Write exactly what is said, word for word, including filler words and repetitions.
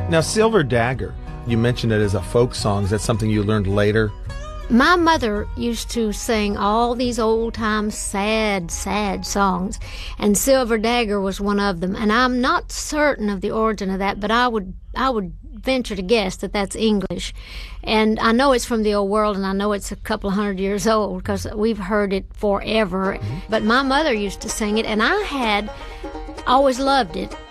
Now, Silver Dagger, you mentioned it as a folk song. Is that something you learned later? My mother used to sing all these old-time sad, sad songs, and Silver Dagger was one of them. And I'm not certain of the origin of that, but I would I would venture to guess that that's English. And I know it's from the old world, and I know it's a couple of hundred years old because we've heard it forever. Mm-hmm. But my mother used to sing it, and I had always loved it.